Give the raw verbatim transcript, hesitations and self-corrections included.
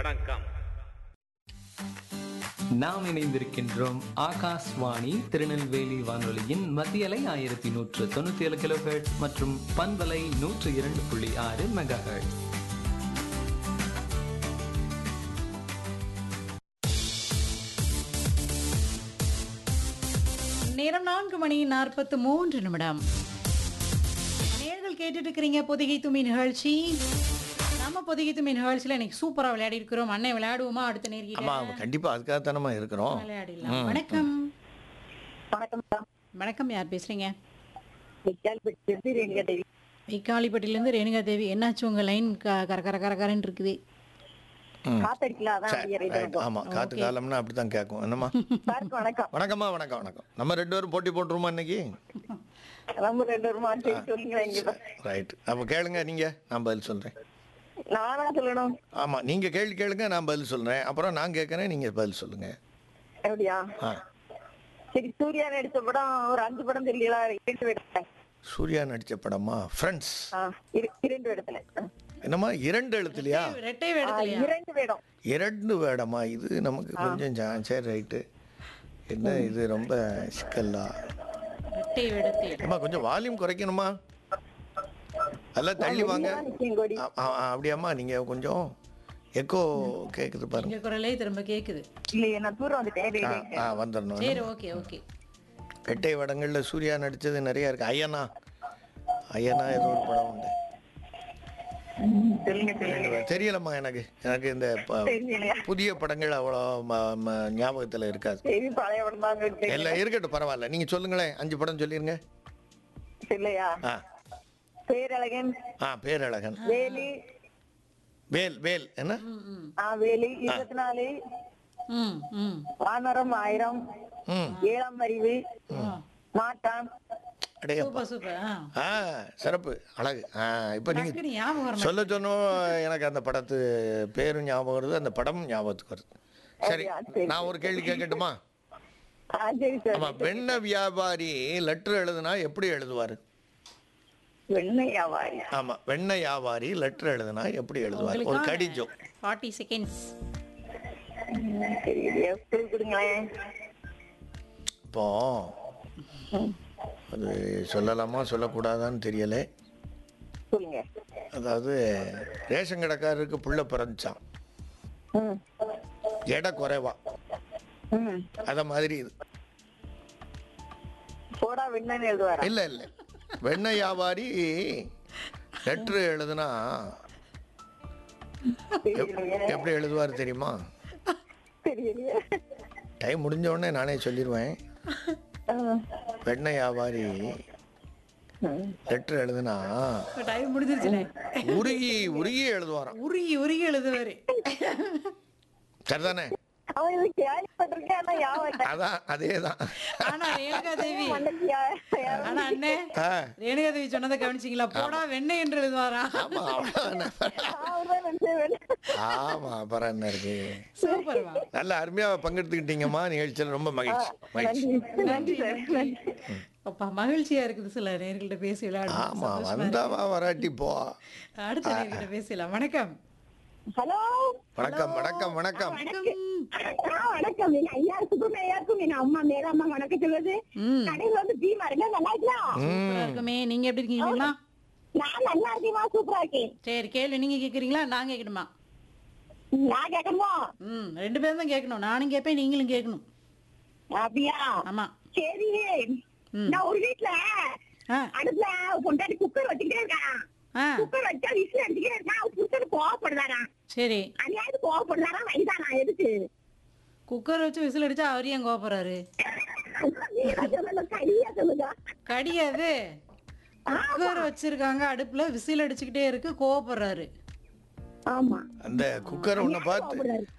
வணக்கம். நாம் இணைந்திருக்கின்றோம் ஆகாஷ்வாணி திருநெல்வேலி வானொலியின் மத்தியலை ஆயிரத்தி நூற்று தொண்ணூத்தி ஏழு கிலோ ஹெர்ட்ஸ் மற்றும் பண்பலை நூற்று இரண்டு புள்ளி ஆறு மெகா ஹெர்ட்ஸ். நேரம் நான்கு மணி நாற்பத்து மூன்று நிமிடம். நேர்கள் கேட்டுட்டு இருக்கிறீங்க பொதிகை தும்மி நிகழ்ச்சி. நம்ம பொதிகை தும்மி நிகழ்ச்சியில இன்னைக்கு சூப்பரா விளையாடி இருக்கிறோம். அண்ணன் விளையாடுவோமா? அடுத்த ஆமா நேர்கிட்ட கண்டிப்பா அதுக்காக தானமா இருக்கிறோம். விளையாடிடலாம். ம். வணக்கம். வணக்கம் மேடம். வணக்கம், யார் பேசுறீங்க? விக்கால்பட்டியிலிருந்து ரேணுகா தேவி. வைக்காலிப்பட்டில இருந்து ரேணுகா தேவி. என்னாச்சு உங்க லைன் கர கர கர கரன்னு இருக்குது? ம். காத்தடிக்கல, அதான் சரி, அப்படியே ரேடியோ ரைட். வந்தோம். ஆமா காத்து ஓகே. காலம்னா அப்படித்தான் கேட்கும். என்னம்மா? சாருக்கு வணக்கம். வணக்கம்மா, வணக்கம் வணக்கம். நம்ம ரெண்டு பேரும் போட்டி போட்டுருமா இன்னைக்கு? நம்ம ரெண்டு வருமா சரி சொல்லுங்களேன். இங்க ரைட். அப்போ கேளுங்க நீங்க, நான் பதில் சொல்றேன். நானா சொல்லணும்? ஆமா நீங்க கேள்வி கேளுங்க, நான் பதில் சொல்றேன். அப்புறம் நான் கேட்கறேன், நீங்க பதில் சொல்லுங்க. அப்படியா? ஆ. சரி, சூர்யா நடிச்ச படம் ஒரு அஞ்சு படம் தெரியல, இரண்டு இடத்துல. சூர்யா நடிச்ச படமா? ஃப்ரெண்ட்ஸ். ஆ, இரு- இரண்டு இடத்துல. என்னம்மா இரண்டு எழுத்துலையா? ரெட்டை ஆ, வேடத்திலையா? இரண்டு வேடம். இரண்டு வேடமா? இது நமக்கு கொஞ்சம் ஜா- சரி ரைட்டு. என்ன இது ரொம்ப சிக்கல்லா? ரெட்டை வேடத்தில். அம்மா கொஞ்சம் வால்யூம் குறைக்கணுமா? எல்லாம் தள்ளி வாங்க. இங்கதான் நிச்சயம் கோடி. ஆ, ஆ, ஆ, அப்படியாம்மா நீங்க கொஞ்சம் எக்கோ கேக்குது பாருங்க. எங்க குரலே திரும்ப கேக்குது. இல்லையே, நான் தூரம் வந்துட்டேன். ஆ, ரேடியோ. ஆ, வந்துடணும். சரி, ஓகே ஓகே. எட்டை வடங்கள்ல சூர்யா நடிச்சது நிறைய இருக்கு. ஐயனா ஐயனா ஏதோ ஒரு படம் உண்டு. சொல்லுங்க சொல்லுங்க. தெரியலம்மா எனக்கு. எனக்கு இந்த ப- தெரியலையா? புதிய படங்கள் அவ்வளோ ம- ம- ஞாபகத்துல இருக்காது. சரி, பழைய படம் தான் இருக்கு. எல்லாம் இருக்கட்டும், பரவாயில்ல. நீங்க சொல்லுங்களேன், அஞ்சு படம் சொல்லிருங்க. இல்லையா? ஆ பேரழகன், ஆ பேரழகன், வேலி, வேல் வேல் என்ன? ம் ம் ஆ வேலி, இருபத்தி நாலு, ம் ம் வானரம் ஆயிரம், ம் ஏழாம் அறிவு, மாட்டான். அடையப்பா. Super super. ஆ. ஆ சிறப்பு, அழகு. ஆ இப்போ நீங்க டக்குனு ஞாபகம் வர சொல்ல சொன்னோம், எனக்கு அந்த படத்து பேரும் ஞாபகம் வருது, அந்த படம் ஞாபகத்துக்கு வருது. சரி, அப்படியா? சரி. நான் ஒரு கேள்வி கேட்கட்டுமா? ஆ, சரி சார். ஆமா, வெண்ணெய் வியாபாரி லெட்டர் எழுதுனா எப்படி எழுதுவாரு? வெண்ணெய் வியாபாரி. ஆமா, வெண்ணெய் வியாபாரி லெட்டர் எழுதுனா எப்படி எழுதுவார்? ஒரு கடிஜோ. Forty seconds. ம், தெரியலையே, clue கொடுங்களேன். இப்போ அது சொல்லலாமா சொல்லக்கூடாதான்னு தெரியல. சொல்லுங்க. அதாவது ரேஷன் கடைக்காரருக்கு புள்ள பிறந்துச்சான், ம், எடை குறைவா. ம். அத மாதிரி இது. போடா வெண்ணெய்னு எழுதுவாரா? இல்ல இல்ல, வெண்ணெய் வியாபாரி லெட்டர் எழுதுனா தெரியலையே, எப்படி எழுதுவார் தெரியுமா? தெரியலையே. டைம் முடிஞ்ச உடனே நானே சொல்லிடுவேன். ஆ, வெண்ணெய் வியாபாரி ம். லெட்டர் எழுதுனா டைம் முடிஞ்சிருச்சுனே. உருகி உருகி எழுதுவாராம். உருகி உருகி எழுதுவாரு. சரிதானே? அவன் இது கேள்விப்பட்டிருக்கேன், ஆனா ஞாபகம் அதான் அதேதான். ஆனா ரேணுகா தேவி, மண்டைக்கு யா- யாரும் ஆனா அண்ணே ஆ, ரேணுகா தேவி சொன்னதை கவனிச்சிங்களா? போடா வெண்ணெய் என்று எழுதுவாரா? ஆமா அவ்வளவுதானே. அவர்தான் நினைச்சேன் வெண்ணெய். ஆமா, அப்புறம் என்ன இருக்கு? சூப்பர்மா. நல்ல அருமையா பங்கெடுத்துக்கிட்டீங்கம்மா நிகழ்ச்சியில். ரொம்ப மகிழ்ச்சி மகிழ்ச்சி. நன்றி, நன்றி சார், நன்றி. அப்பா மகிழ்ச்சியா இருக்குது சில நேர்கள்ட்ட பேசி விளையாடும். ஆமா, வந்தாவா வராட்டி போ. அடுத்த நேர்கிட்ட பேசலாம். வணக்கம். ஹலோ. வணக்கம் வணக்கம் வணக்கம். வணக்கம். ஆ, வணக்கம். எங்க ஐயாருக்கும் ஐயாருக்கும் எங்க அம்மா மேலாம்மா வணக்கம் சொல்லுது. ம் கடையில் வந்து பீமா இருந்தா நல்லா இருக்கலாம். சூப்பரா இருக்குமே. நீங்க எப்படி இருக்கீங்களா? நான் நல்லா இருக்கேமா, சூப்பரா இருக்கேன். சரி, கேள்வி நீங்க கேக்குறீங்களா நான் கேட்கணுமா? நான் கேட்கணுமா? ம் ரெண்டு பேரும் தான் கேட்கணும். நானும் கேட்பேன், நீங்களும் கேட்கணும். அப்படியா? ஆமா. சரி. ம். நான் ஒரு வீட்டுல ஆ அடுப்புல கொண்டாடி குக்கர் வச்சுக்கிட்டே இருக்கேன். ஆ குக்கர் வச்சா விசில் அடிச்சுக்கிட்டே இருக்கேன். அவர் குக்கர் கோவப்படுறாராம். சரி. அநியாயத்து கோவப்படுறாராம். வயதானா எதுக்கு? குக்கர் வச்சு விசில் அடிச்சா அவர் ஏன் கோபப்படுறாரு? நீங்க சொல்லுங்க, சரியா சொல்லுங்க. கடியாது. குக்கர் வச்சிருக்காங்க அடுப்புல, விசில் அடிச்சுக்கிட்டே இருக்கு, கோவப்படுறாரு. ஆமா. அந்த குக்கர் உன்னை பார்த்து